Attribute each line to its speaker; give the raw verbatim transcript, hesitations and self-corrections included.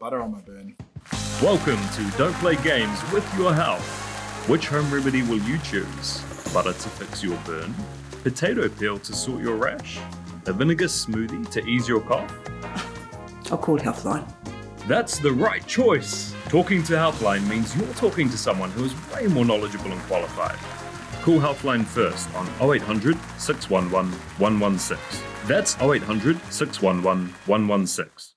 Speaker 1: butter on my burn.
Speaker 2: Welcome to Don't Play Games with Your Health. Which home remedy will you choose? Butter to fix your burn? Potato peel to sort your rash? A vinegar smoothie to ease your cough?
Speaker 3: I'll call Healthline.
Speaker 2: That's the right choice. Talking to Healthline means you're talking to someone who is way more knowledgeable and qualified. Call Healthline first on oh eight hundred, six one one, one one six. That's oh eight hundred, six one one, one one six.